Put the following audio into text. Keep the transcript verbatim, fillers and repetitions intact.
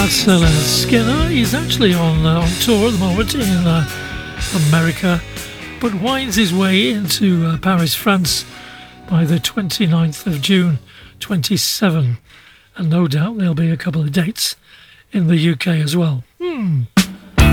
That's uh, Leonard Skinner. He's actually on uh, on tour at the moment in uh, America, but winds his way into uh, Paris, France by the twenty-ninth of June twenty-seven. And no doubt there'll be a couple of dates in the U K as well. Hmm.